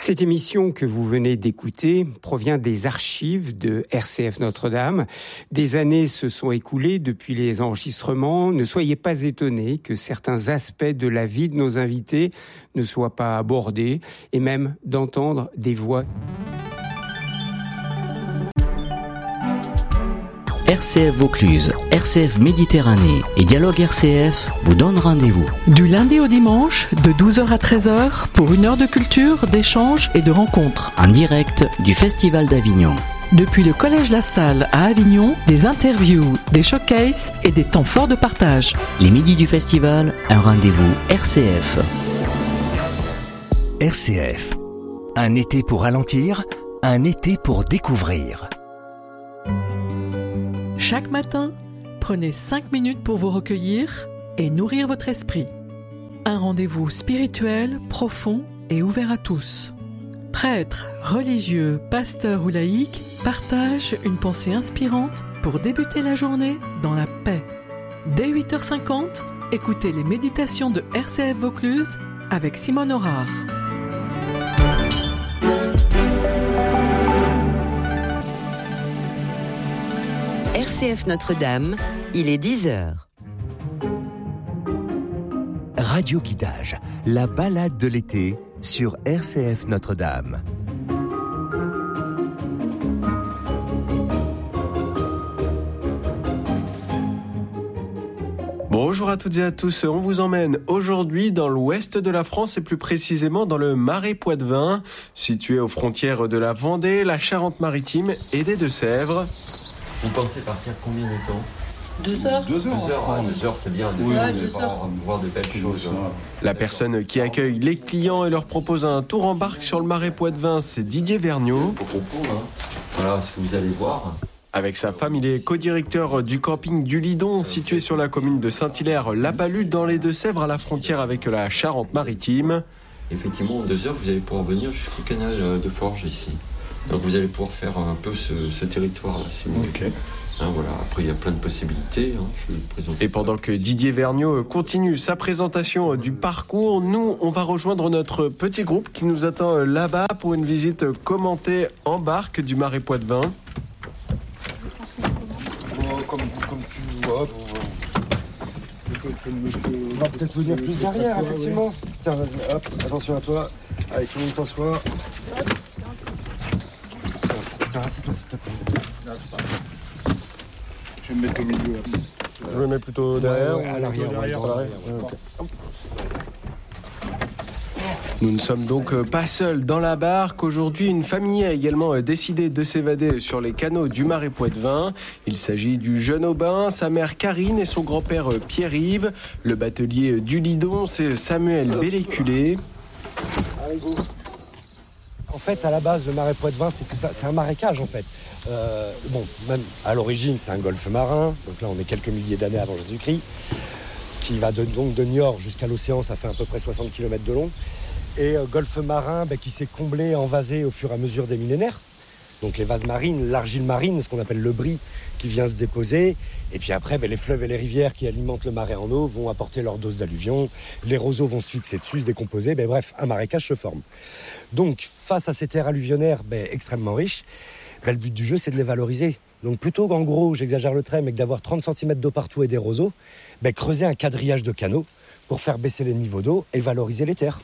Cette émission que vous venez d'écouter provient des archives de RCF Notre-Dame. Des années se sont écoulées depuis les enregistrements. Ne soyez pas étonnés que certains aspects de la vie de nos invités ne soient pas abordés et même d'entendre des voix. RCF Vaucluse, RCF Méditerranée et Dialogue RCF vous donnent rendez-vous. Du lundi au dimanche, de 12h à 13h, pour une heure de culture, d'échange et de rencontres. En direct du Festival d'Avignon. Depuis le Collège La Salle à Avignon, des interviews, des showcases et des temps forts de partage. Les midis du festival, un rendez-vous RCF. RCF, un été pour ralentir, un été pour découvrir. Chaque matin, prenez 5 minutes pour vous recueillir et nourrir votre esprit. Un rendez-vous spirituel, profond et ouvert à tous. Prêtres, religieux, pasteurs ou laïcs partagent une pensée inspirante pour débuter la journée dans la paix. Dès 8h50, écoutez les méditations de RCF Vaucluse avec Simone Aurard. RCF Notre-Dame, il est 10h. Radio Guidage, la balade de l'été sur RCF Notre-Dame. Bonjour à toutes et à tous, on vous emmène aujourd'hui dans l'ouest de la France et plus précisément dans le Marais Poitevin, situé aux frontières de la Vendée, la Charente-Maritime et des Deux-Sèvres. Vous pensez partir combien de temps ? 2 heures. 2 heures, c'est bien. Oui, 2 heures. Voir de belles choses. La personne qui accueille les clients et leur propose un tour en barque sur le Marais Poitevin, c'est Didier Vergniaud. Pour comprendre, voilà ce que vous allez voir. Avec sa femme, il est co-directeur du camping du Lidon, situé sur la commune de Saint-Hilaire-la-Balue, dans les Deux-Sèvres, à la frontière avec la Charente-Maritime. Effectivement, en 2 heures, vous allez pouvoir venir jusqu'au canal de Forges ici. Donc vous allez pouvoir faire un peu ce territoire-là, si vous voulez. Okay. Voilà. Après, il y a plein de possibilités. Je vais vous présenter. Et pendant que Didier Vergniaud continue sa présentation du parcours, nous, on va rejoindre notre petit groupe qui nous attend là-bas pour une visite commentée en barque du Marais Poitevin. Comme tu vois, on va peut-être venir plus derrière, effectivement. Tiens, vas-y, hop, attention à toi. Allez, tout le monde s'assoit. Tiens, assieds-toi, s'il te plaît. Je vais me mettre au milieu. Je me mets plutôt derrière. À l'arrière. Nous ne sommes donc pas seuls dans la barque. Aujourd'hui, une famille a également décidé de s'évader sur les canaux du Marais Poitevin. Il s'agit du jeune Aubin, sa mère Karine et son grand-père Pierre-Yves. Le batelier du Lidon, c'est Samuel Belléculé. En fait, à la base, le Marais Poitevin, c'est un marécage, en fait. Même à l'origine, c'est un golfe marin. Donc là, on est quelques milliers d'années avant Jésus-Christ. Qui va donc de Niort jusqu'à l'océan, ça fait à peu près 60 km de long. Et golfe marin qui s'est comblé, envasé au fur et à mesure des millénaires. Donc les vases marines, l'argile marine, ce qu'on appelle le brie, qui vient se déposer. Et puis après, les fleuves et les rivières qui alimentent le marais en eau vont apporter leur dose d'alluvion. Les roseaux vont se fixer dessus, se décomposer. Bref, un marécage se forme. Donc face à ces terres alluvionnaires extrêmement riches, le but du jeu, c'est de les valoriser. Donc plutôt qu'en gros, j'exagère le trait, mais que d'avoir 30 cm d'eau partout et des roseaux, creuser un quadrillage de canaux pour faire baisser les niveaux d'eau et valoriser les terres.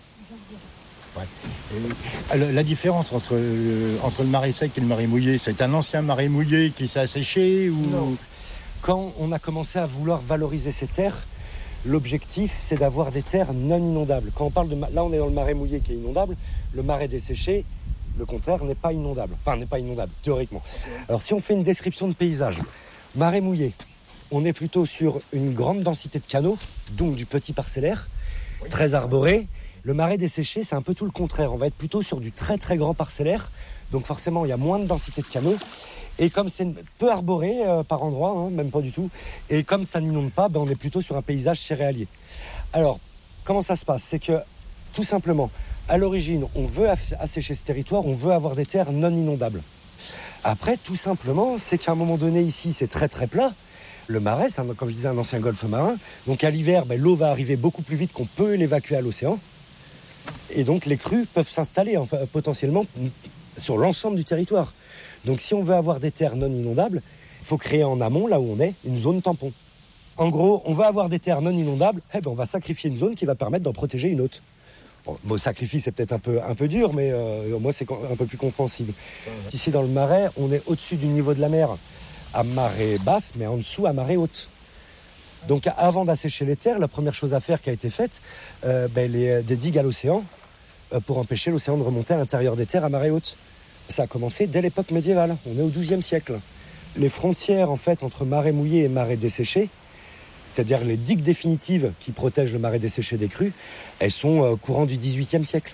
Ouais. La différence entre le marais sec et le marais mouillé, c'est un ancien marais mouillé qui s'est asséché ou... Non. Quand on a commencé à vouloir valoriser ces terres, l'objectif, c'est d'avoir des terres non inondables. Quand on parle là, on est dans le marais mouillé qui est inondable. Le marais desséché, le contraire, n'est pas inondable. Enfin, n'est pas inondable, théoriquement. Alors, si on fait une description de paysage, marais mouillé, on est plutôt sur une grande densité de canaux, donc du petit parcellaire, très arboré. Le marais desséché, c'est un peu tout le contraire. On va être plutôt sur du très très grand parcellaire. Donc forcément, il y a moins de densité de canaux. Et comme c'est peu arboré par endroits, même pas du tout, et comme ça n'inonde pas, on est plutôt sur un paysage céréalier. Alors, comment ça se passe ? C'est que, tout simplement, à l'origine, on veut assécher ce territoire, on veut avoir des terres non inondables. Après, tout simplement, c'est qu'à un moment donné, ici, c'est très très plat. Le marais, c'est, comme je disais, un ancien golfe marin. Donc à l'hiver, l'eau va arriver beaucoup plus vite qu'on peut l'évacuer à l'océan. Et donc les crues peuvent s'installer potentiellement sur l'ensemble du territoire. Donc si on veut avoir des terres non inondables, il faut créer en amont, là où on est, une zone tampon. En gros, on va avoir des terres non inondables, on va sacrifier une zone qui va permettre d'en protéger une autre. Bon, sacrifice, c'est peut-être un peu dur, mais moi, c'est un peu plus compréhensible. Ici, dans le Marais, on est au-dessus du niveau de la mer à marée basse, mais en dessous à marée haute. Donc, avant d'assécher les terres, la première chose à faire qui a été faite, des digues à l'océan pour empêcher l'océan de remonter à l'intérieur des terres à marée haute. Ça a commencé dès l'époque médiévale. On est au XIIe siècle. Les frontières, en fait, entre marais mouillés et marais desséchés, c'est-à-dire les digues définitives qui protègent le marais desséché des crues, elles sont courant du XVIIIe siècle.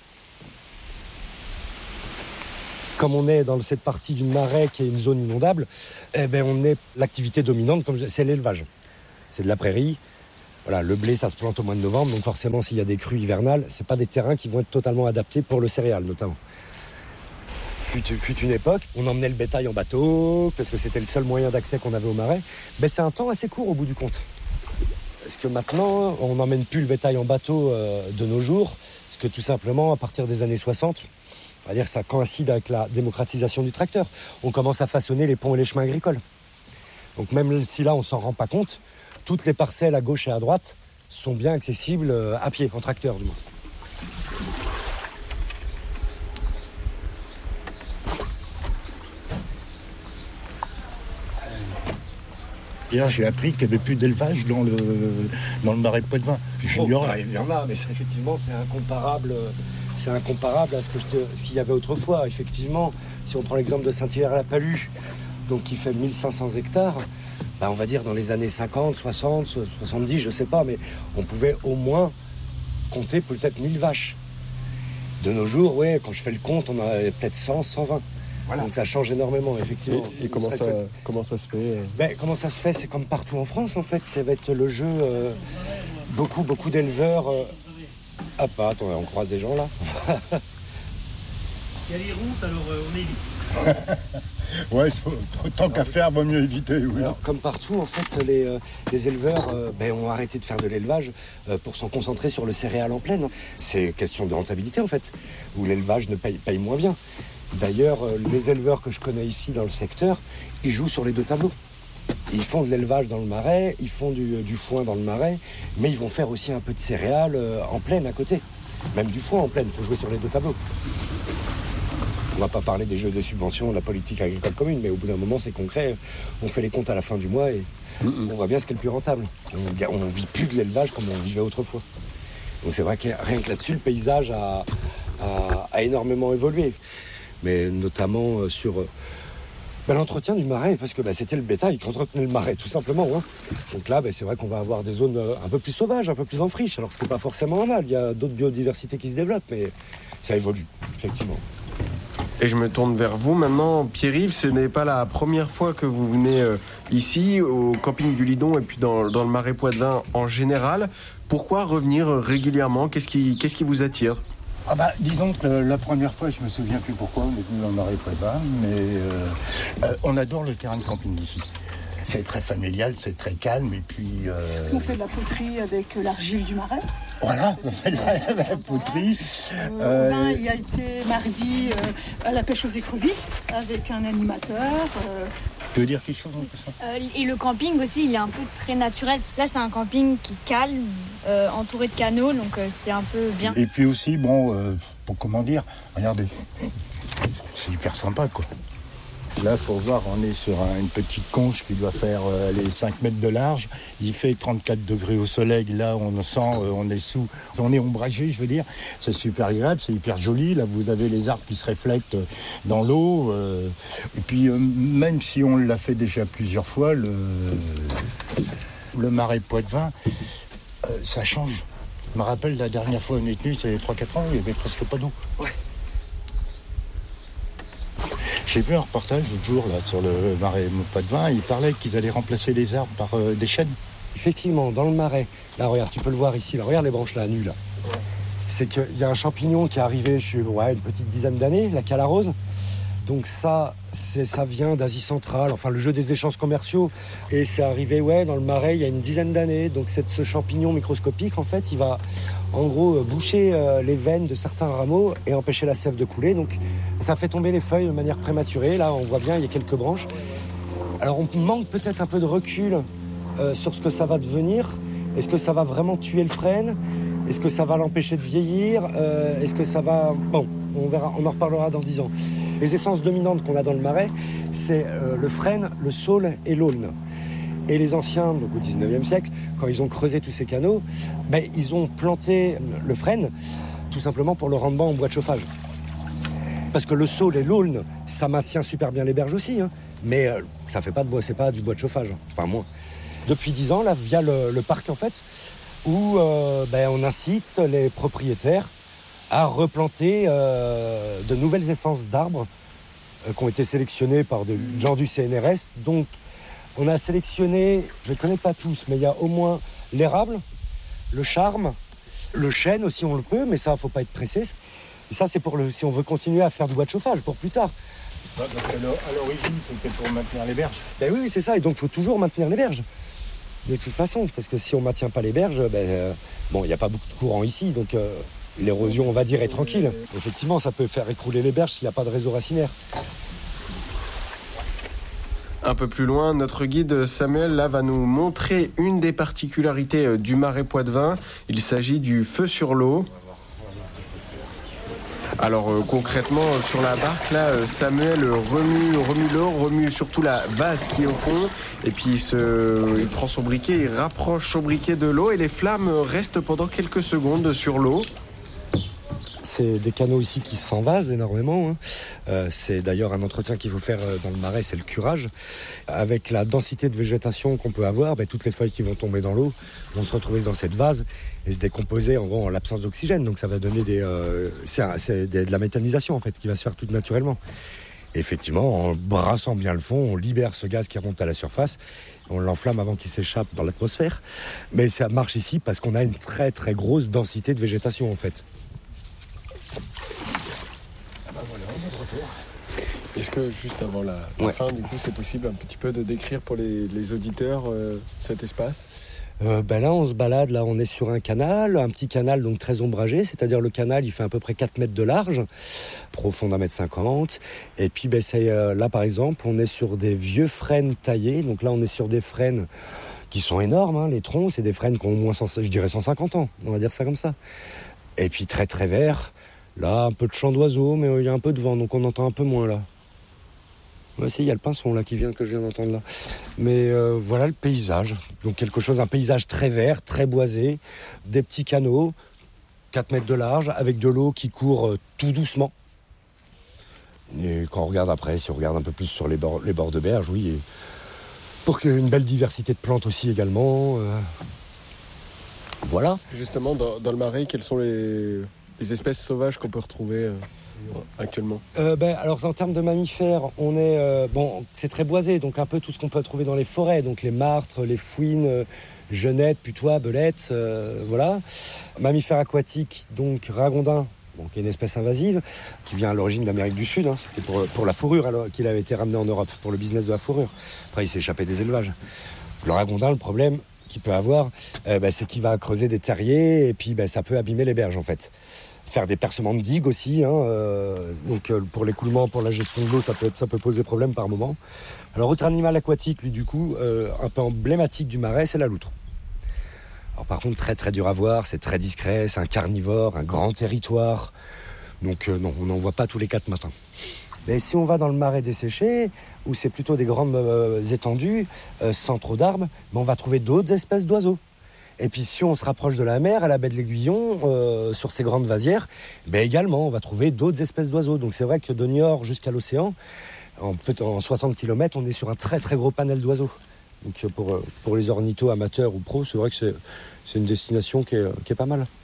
Comme on est dans cette partie du marais qui est une zone inondable, l'activité dominante, c'est l'élevage. C'est de la prairie. Voilà, le blé, ça se plante au mois de novembre, donc forcément, s'il y a des crues hivernales, c'est pas des terrains qui vont être totalement adaptés pour le céréal, notamment. Fut une époque, on emmenait le bétail en bateau, parce que c'était le seul moyen d'accès qu'on avait au marais. Mais c'est un temps assez court au bout du compte. Parce que maintenant, on n'emmène plus le bétail en bateau de nos jours, parce que tout simplement, à partir des années 60, on va dire que ça coïncide avec la démocratisation du tracteur. On commence à façonner les ponts et les chemins agricoles. Donc même si là, on s'en rend pas compte, toutes les parcelles à gauche et à droite sont bien accessibles à pied, en tracteur du moins. Hier, j'ai appris qu'il n'y avait plus d'élevage dans le marais Poitevin. J'ignorais. Il y en a, mais effectivement, c'est incomparable à ce qu'il y avait autrefois. Effectivement, si on prend l'exemple de Saint-Hilaire-la-Palud, donc qui fait 1500 hectares, on va dire dans les années 50, 60, 70, je ne sais pas, mais on pouvait au moins compter peut-être 1000 vaches. De nos jours, quand je fais le compte, on a peut-être 100, 120. Voilà. Donc ça change énormément, effectivement. Et comment ça se fait Comment ça se fait? C'est comme partout en France, en fait. Ça va être le jeu. Beaucoup d'éleveurs. Attends, on croise des gens, là. Il y a les rousses, alors on évite. Ouais, tant qu'à faire, vaut mieux éviter. Oui. Alors, comme partout, en fait, les éleveurs ont arrêté de faire de l'élevage pour s'en concentrer sur le céréal en plaine. C'est question de rentabilité, en fait, où l'élevage ne paye moins bien. D'ailleurs, les éleveurs que je connais ici dans le secteur, ils jouent sur les deux tableaux. Ils font de l'élevage dans le marais, ils font du foin dans le marais, mais ils vont faire aussi un peu de céréales en plaine à côté. Même du foin en plaine, il faut jouer sur les deux tableaux. On ne va pas parler des jeux de subvention, de la politique agricole commune, mais au bout d'un moment, c'est concret. On fait les comptes à la fin du mois et on voit bien ce qui est le plus rentable. On ne vit plus de l'élevage comme on vivait autrefois. Donc c'est vrai que rien que là-dessus, le paysage a énormément évolué. Mais notamment sur l'entretien du marais, parce que c'était le bétail qui entretenait le marais, tout simplement. Hein. Donc là, c'est vrai qu'on va avoir des zones un peu plus sauvages, un peu plus en friche, alors ce qui n'est pas forcément un mal. Il y a d'autres biodiversités qui se développent, mais ça évolue, effectivement. Et je me tourne vers vous maintenant, Pierre-Yves. Ce n'est pas la première fois que vous venez ici, au camping du Lidon, et puis dans le marais Poitevin en général. Pourquoi revenir régulièrement ? Qu'est-ce qui vous attire ? Disons que la première fois, je me souviens plus pourquoi, on est venu dans le marais Poitevin, mais on adore le terrain de camping ici. C'est très familial, c'est très calme, et puis... On fait de la poterie avec l'argile du marais. Voilà, on fait de la poterie. Robin, il a été mardi à la pêche aux écrevisses avec un animateur. Tu veux dire quelque chose de ça? Et le camping aussi, il est un peu très naturel. Parce que là, c'est un camping qui est calme, entouré de canaux, donc c'est un peu bien. Et puis aussi, comment dire, regardez, c'est hyper sympa, quoi. Là, il faut voir, on est sur une petite conche qui doit faire 5 mètres de large. Il fait 34 degrés au soleil. Là, on est ombragé, je veux dire. C'est super agréable, c'est hyper joli. Là, vous avez les arbres qui se reflètent dans l'eau. Et puis, même si on l'a fait déjà plusieurs fois, le marais Poitevin, ça change. Je me rappelle, la dernière fois on est venu, c'est 3-4 ans, il n'y avait presque pas d'eau. Ouais. J'ai vu un reportage l'autre jour là, sur le marais Poitevin, il parlait qu'ils allaient remplacer les arbres par des chênes. Effectivement, dans le marais, là regarde, tu peux le voir ici, là, regarde les branches là, nues là. Ouais. C'est qu'il y a un champignon qui est arrivé une petite dizaine d'années, la calarose. Donc ça vient d'Asie centrale, enfin le jeu des échanges commerciaux. Et c'est arrivé dans le Marais il y a une dizaine d'années. Donc ce champignon microscopique, en fait, il va en gros boucher les veines de certains rameaux et empêcher la sève de couler. Donc ça fait tomber les feuilles de manière prématurée. Là, on voit bien, il y a quelques branches. Alors on manque peut-être un peu de recul sur ce que ça va devenir. Est-ce que ça va vraiment tuer le frêne ? Est-ce que ça va l'empêcher de vieillir ? Est-ce que ça va... Bon, on verra, on en reparlera dans 10 ans. Les essences dominantes qu'on a dans le Marais, c'est le frêne, le saule et l'aulne. Et les anciens, donc au 19e siècle, quand ils ont creusé tous ces canaux, ils ont planté le frêne tout simplement pour le rendement en bois de chauffage. Parce que le saule et l'aulne, ça maintient super bien les berges aussi, hein, mais ça fait pas de bois, c'est pas du bois de chauffage, enfin moins. Depuis 10 ans, là, via le parc en fait, où on incite les propriétaires à replanter de nouvelles essences d'arbres qui ont été sélectionnées par des gens du CNRS. Donc, on a sélectionné, je ne les connais pas tous, mais il y a au moins l'érable, le charme, le chêne aussi, on le peut, mais ça, il ne faut pas être pressé. Et ça, c'est si on veut continuer à faire du bois de chauffage pour plus tard. Parce qu'à l'origine, c'était pour maintenir les berges. Oui, c'est ça. Et donc, il faut toujours maintenir les berges. De toute façon, parce que si on ne maintient pas les berges, il n'y a pas beaucoup de courant ici, donc l'érosion, on va dire, est tranquille. Effectivement, ça peut faire écrouler les berges s'il n'y a pas de réseau racinaire. Un peu plus loin, notre guide Samuel là va nous montrer une des particularités du Marais Poitevin. Il s'agit du feu sur l'eau. Alors concrètement, sur la barque, là, Samuel remue l'eau, remue surtout la vase qui est au fond, et puis il prend son briquet, il rapproche son briquet de l'eau, et les flammes restent pendant quelques secondes sur l'eau. C'est des canaux ici qui s'envasent énormément. C'est d'ailleurs un entretien qu'il faut faire dans le Marais, c'est le curage. Avec la densité de végétation qu'on peut avoir, toutes les feuilles qui vont tomber dans l'eau vont se retrouver dans cette vase et se décomposer en gros en l'absence d'oxygène. Donc ça va donner de la méthanisation en fait qui va se faire tout naturellement. Et effectivement, en brassant bien le fond, on libère ce gaz qui remonte à la surface. On l'enflamme avant qu'il s'échappe dans l'atmosphère. Mais ça marche ici parce qu'on a une très très grosse densité de végétation en fait. Est-ce que juste avant la fin, du coup, c'est possible un petit peu de décrire pour les auditeurs cet espace ? Là, on se balade, là, on est sur un petit canal donc très ombragé, c'est-à-dire le canal, il fait à peu près 4 mètres de large, profond d'1,50 m. Et puis, là, par exemple, on est sur des vieux frênes taillés. Donc là, on est sur des frênes qui sont énormes, hein, les troncs, c'est des frênes qui ont au moins 150 ans, on va dire ça comme ça. Et puis, très, très verts. Là, un peu de chant d'oiseaux, mais il y a un peu de vent, donc on entend un peu moins, là. Il y a le pinson là que je viens d'entendre là. Mais voilà le paysage. Donc un paysage très vert, très boisé, des petits canaux, 4 mètres de large, avec de l'eau qui court tout doucement. Et quand on regarde après, si on regarde un peu plus sur les bords de berge, oui. Pour qu'il y ait une belle diversité de plantes aussi également. Voilà. Justement, dans le Marais, quelles sont les espèces sauvages qu'on peut retrouver actuellement? Alors en termes de mammifères, on est c'est très boisé, donc un peu tout ce qu'on peut trouver dans les forêts, donc les martres, les fouines, genettes, putois, belettes, voilà. Mammifères aquatiques, donc ragondin, qui est une espèce invasive, qui vient à l'origine de l'Amérique du Sud, hein. C'était pour la fourrure alors qu'il avait été ramené en Europe, pour le business de la fourrure. Après il s'est échappé des élevages. Le ragondin, le problème qu'il peut avoir, c'est qu'il va creuser des terriers et puis ça peut abîmer les berges en fait. Faire des percements de digues aussi, donc pour l'écoulement, pour la gestion de l'eau, ça peut poser problème par moment. Alors autre animal aquatique, lui du coup, un peu emblématique du Marais, c'est la loutre. Alors par contre très très dur à voir, c'est très discret, c'est un carnivore, un grand territoire, donc non, on n'en voit pas tous les 4 matins. Mais si on va dans le Marais desséché, où c'est plutôt des grandes étendues, sans trop d'arbres, on va trouver d'autres espèces d'oiseaux. Et puis si on se rapproche de la mer, à la baie de l'Aiguillon, sur ces grandes vasières, également on va trouver d'autres espèces d'oiseaux. Donc c'est vrai que de Niort jusqu'à l'océan, en 60 km, on est sur un très très gros panel d'oiseaux. Donc pour les ornithos amateurs ou pros, c'est vrai que c'est une destination qui est pas mal.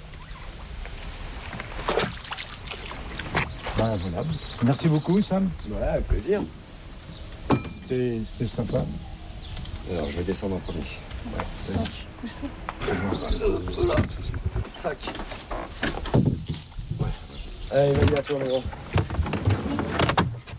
Voilà. Merci beaucoup Sam. Voilà, avec plaisir. C'était sympa. Alors je vais descendre en premier. Ouais, là. Sac. Ouais. Allez, vas-y, à toi, mon grand.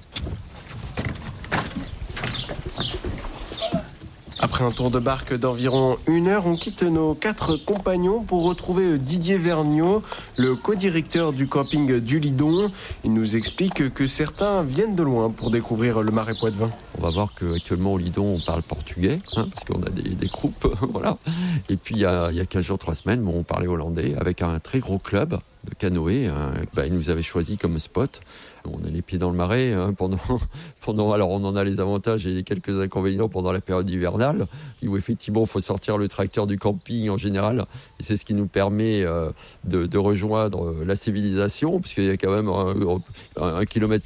Après un tour de barque d'environ 1 heure, on quitte nos 4 compagnons pour retrouver Didier Vergniaud, le co-directeur du camping du Lidon. Il nous explique que certains viennent de loin pour découvrir le Marais Poitevin. On va voir qu'actuellement au Lidon, on parle portugais, parce qu'on a des groupes, voilà. Et puis il y a 15 jours, 3 semaines, on parlait hollandais avec un très gros club de canoë. Ils nous avaient choisi comme spot. On a les pieds dans le marais pendant. Alors on en a les avantages et les quelques inconvénients pendant la période hivernale, où effectivement il faut sortir le tracteur du camping en général. Et c'est ce qui nous permet de rejoindre la civilisation, parce qu'il y a quand même 1,6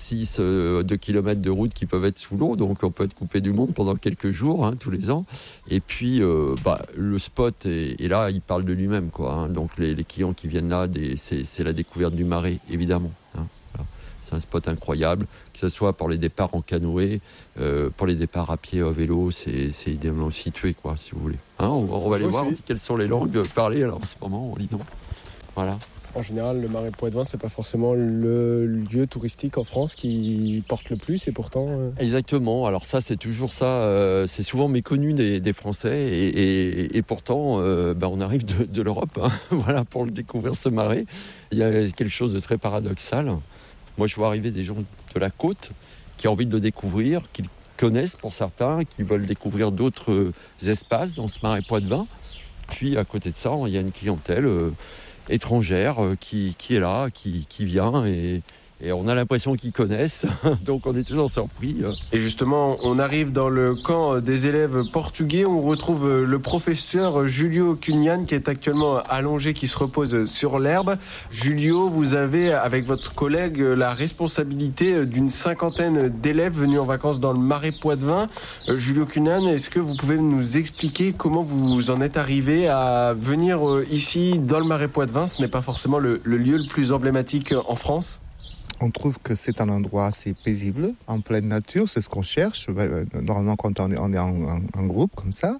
km, 2 km de route qui peuvent être sous l'eau, donc on peut être coupé du monde pendant quelques jours, tous les ans. Et puis le spot est là, il parle de lui-même, quoi. Donc les clients qui viennent là, c'est la découverte du marais, évidemment. Voilà. C'est un spot incroyable, que ce soit pour les départs en canoë, pour les départs à pied, à vélo, c'est idéalement situé, quoi, si vous voulez. On va aller voir quelles sont les langues parlées alors, en ce moment au Lidon. Voilà. En général, le Marais Poitevin, c'est pas forcément le lieu touristique en France qui porte le plus, et pourtant... Exactement. Alors ça, c'est toujours ça. C'est souvent méconnu des Français, et pourtant, on arrive de l'Europe, voilà, pour découvrir ce marais. Il y a quelque chose de très paradoxal. Moi, je vois arriver des gens de la côte qui ont envie de le découvrir, qui le connaissent pour certains, qui veulent découvrir d'autres espaces dans ce Marais Poitevin. Puis, à côté de ça, il y a une clientèle étrangère qui est là, qui vient, et on a l'impression qu'ils connaissent, donc on est toujours surpris. Et justement, on arrive dans le camp des élèves portugais, on retrouve le professeur Julio Cunhan qui est actuellement allongé, qui se repose sur l'herbe. Julio, vous avez, avec votre collègue, la responsabilité d'une 50aine d'élèves venus en vacances dans le Marais Poitevin. Julio Cunhan, est-ce que vous pouvez nous expliquer comment vous en êtes arrivé à venir ici dans le Marais Poitevin ? Ce n'est pas forcément le lieu le plus emblématique en France ? On trouve que c'est un endroit assez paisible, en pleine nature, c'est ce qu'on cherche, normalement quand on est en groupe comme ça.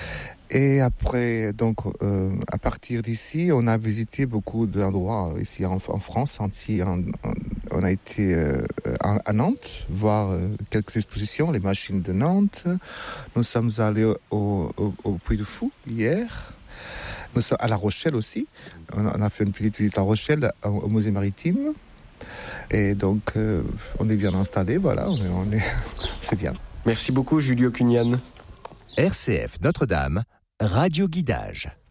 Et après, donc, à partir d'ici, on a visité beaucoup d'endroits ici en France. On a été à Nantes, voir quelques expositions, les machines de Nantes. Nous sommes allés au Puy du Fou hier. Nous sommes à La Rochelle aussi. On a fait une petite visite à La Rochelle, au musée maritime. Et donc, on est bien installé, voilà, c'est bien. Merci beaucoup, Julio Cunhan. RCF Notre-Dame, Radio Guidage.